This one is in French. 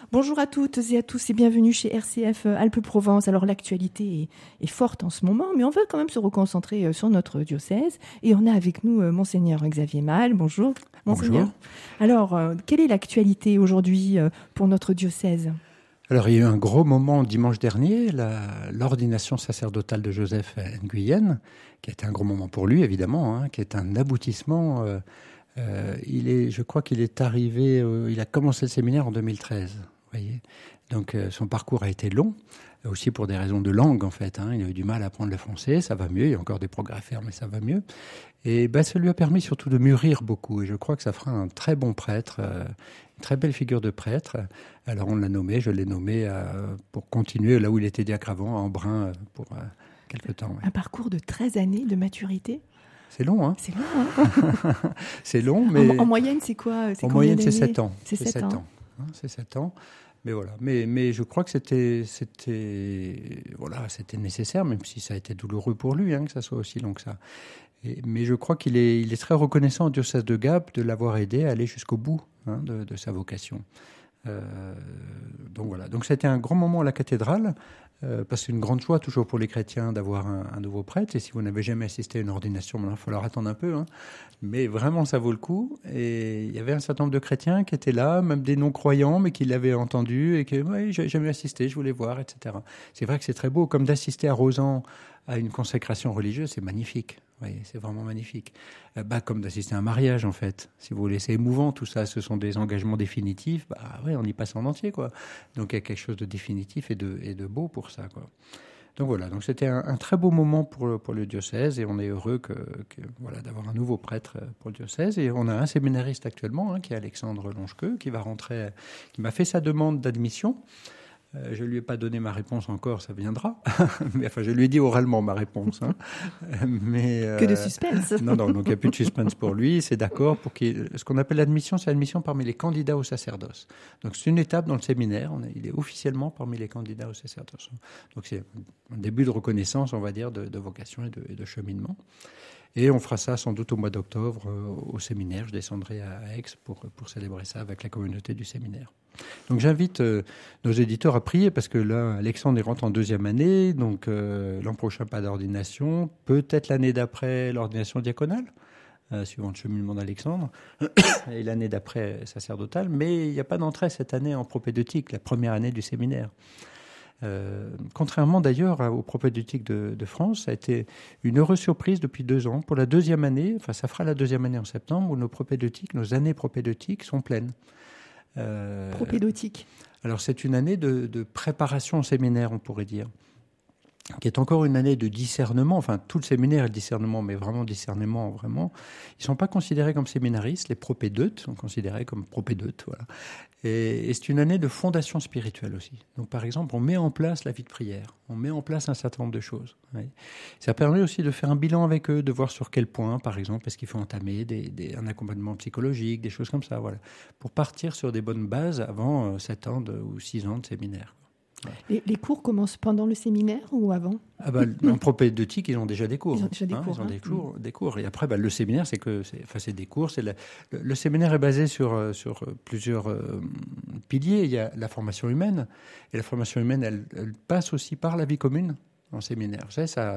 Bonjour à toutes et à tous et bienvenue chez RCF Alpes-Provence. Alors l'actualité est forte en ce moment, mais on veut quand même se reconcentrer sur notre diocèse. Et on a avec nous Monseigneur Xavier Malle. Bonjour Monseigneur. Bonjour. Alors, quelle est l'actualité aujourd'hui pour notre diocèse ? Alors, il y a eu un gros moment dimanche dernier, l'ordination sacerdotale de Joseph Nguyen, qui a été un gros moment pour lui, évidemment, qui est un aboutissement. Je crois qu'il est arrivé, il a commencé le séminaire en 2013, vous voyez. Donc, son parcours a été long, aussi pour des raisons de langue, en fait. Il a eu du mal à apprendre le français, ça va mieux, il y a encore des progrès à faire, mais ça va mieux. Et ça lui a permis surtout de mûrir beaucoup, et je crois que ça fera un très bon prêtre, une très belle figure de prêtre. Alors, je l'ai nommé pour continuer là où il était diacre avant, à Embrun, pour quelque temps. Ouais. Un parcours de 13 années de maturité. C'est long, hein ? C'est long, hein ? C'est long, mais... En moyenne, c'est quoi ? En moyenne, c'est 7 ans. C'est 7 ans. C'est 7 ans. Mais voilà. Mais je crois que c'était nécessaire, même si ça a été douloureux pour lui, que ça soit aussi long que ça. Mais je crois qu'il est très reconnaissant au diocèse de Gap de l'avoir aidé à aller jusqu'au bout de sa vocation. Donc voilà. Donc c'était un grand moment à la cathédrale, parce que c'est une grande joie toujours pour les chrétiens d'avoir un nouveau prêtre. Et si vous n'avez jamais assisté à une ordination, il va falloir attendre un peu. Mais vraiment, ça vaut le coup. Et il y avait un certain nombre de chrétiens qui étaient là, même des non-croyants, mais qui l'avaient entendu et qui, oui, j'ai jamais assisté, je voulais voir, etc. C'est vrai que c'est très beau, comme d'assister à Rosan à une consécration religieuse, c'est magnifique. Oui, c'est vraiment magnifique. Comme d'assister à un mariage, en fait. Si vous voulez, c'est émouvant, tout ça. Ce sont des engagements définitifs. On y passe en entier, quoi. Donc, il y a quelque chose de définitif et de beau pour ça, quoi. Donc, voilà. Donc, c'était un très beau moment pour le diocèse et on est heureux d'avoir un nouveau prêtre pour le diocèse. Et on a un séminariste actuellement, qui est Alexandre Longequeux, qui m'a fait sa demande d'admission. Je ne lui ai pas donné ma réponse encore, ça viendra. Mais je lui ai dit oralement ma réponse. Que de suspense. Non, donc il n'y a plus de suspense pour lui. C'est d'accord pour ce qu'on appelle l'admission, c'est l'admission parmi les candidats au sacerdoce. Donc c'est une étape dans le séminaire. Il est officiellement parmi les candidats au sacerdoce. Donc c'est un début de reconnaissance, on va dire, de vocation et de cheminement. Et on fera ça sans doute au mois d'octobre au séminaire. Je descendrai à Aix pour célébrer ça avec la communauté du séminaire. Donc j'invite nos éditeurs à prier parce que là, Alexandre rentre en 2e année, donc l'an prochain pas d'ordination, peut-être l'année d'après l'ordination diaconale, suivant le cheminement d'Alexandre, et l'année d'après sacerdotale, mais il n'y a pas d'entrée cette année en propédeutique, la première année du séminaire. Contrairement d'ailleurs au propédeutique de France, ça a été une heureuse surprise depuis 2 ans. Pour la 2e année, ça fera la 2e année en septembre, où nos années propédeutiques sont pleines. Propédeutique. Alors c'est une année de préparation au séminaire, on pourrait dire, qui est encore une année de discernement. Enfin, tout le séminaire est discernement, mais vraiment discernement, vraiment. Ils ne sont pas considérés comme séminaristes. Les propédeutes sont considérés comme propédeutes, voilà. Et c'est une année de fondation spirituelle aussi. Donc, par exemple, on met en place la vie de prière. On met en place un certain nombre de choses. Oui. Ça permet aussi de faire un bilan avec eux, de voir sur quel point, par exemple, est-ce qu'il faut entamer un accompagnement psychologique, des choses comme ça, voilà, pour partir sur des bonnes bases avant 7 ans ou 6 ans de séminaire. Ouais. Les cours commencent pendant le séminaire ou avant ? En propédeutique, ils ont déjà des cours. Ils ont déjà des cours. Des cours. Et après, le séminaire, c'est des cours. Le séminaire est basé sur plusieurs piliers. Il y a la formation humaine. Et la formation humaine, elle passe aussi par la vie commune en séminaire. Vous savez, ça